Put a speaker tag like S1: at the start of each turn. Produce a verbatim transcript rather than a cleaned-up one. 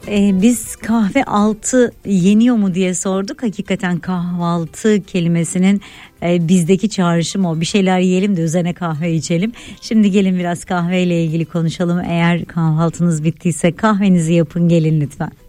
S1: Ee, biz kahve altı yeniyor mu diye sorduk. Hakikaten kahvaltı kelimesinin e, bizdeki çağrışımı o. Bir şeyler yiyelim de üzerine kahve içelim. Şimdi gelin biraz kahveyle ilgili konuşalım. Eğer kahvaltınız bittiyse kahvenizi yapın, gelin lütfen.